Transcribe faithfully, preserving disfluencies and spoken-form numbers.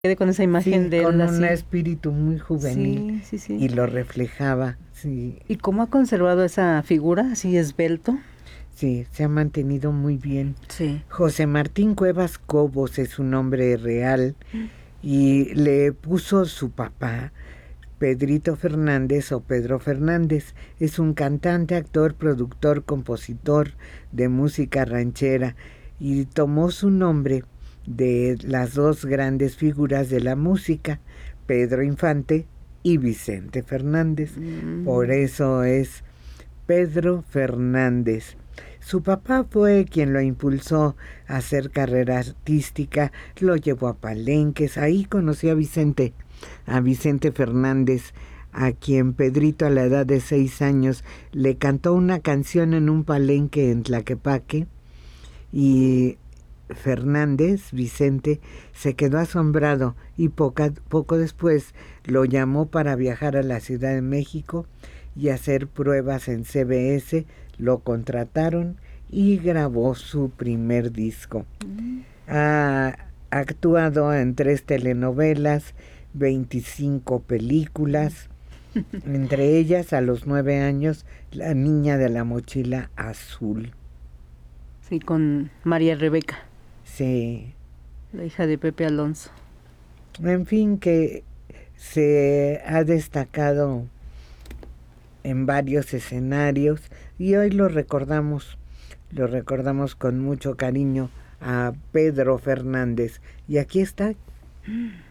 quedé con esa imagen sí, de él con así. un espíritu muy juvenil. Sí, sí, sí. Y lo reflejaba, sí. ¿Y cómo ha conservado esa figura así esbelto? Sí, se ha mantenido muy bien. Sí. José Martín Cuevas Cobos es su nombre real y le puso su papá, Pedrito Fernández o Pedro Fernández. Es un cantante, actor, productor, compositor de música ranchera y tomó su nombre de las dos grandes figuras de la música, Pedro Infante y Vicente Fernández. Mm. Por eso es Pedro Fernández. Su papá fue quien lo impulsó a hacer carrera artística, lo llevó a palenques, ahí conoció a Vicente, a Vicente Fernández, a quien Pedrito a la edad de seis años le cantó una canción en un palenque en Tlaquepaque y Fernández, Vicente, se quedó asombrado y poca, poco después lo llamó para viajar a la Ciudad de México y hacer pruebas en C B S, lo contrataron y grabó su primer disco. Mm. Ha actuado en tres telenovelas, veinticinco películas, entre ellas a los nueve años, La niña de la mochila azul. Sí, con María Rebeca. Sí. La hija de Pepe Alonso. En fin, que se ha destacado en varios escenarios y hoy lo recordamos, lo recordamos con mucho cariño a Pedro Fernández. Y aquí está.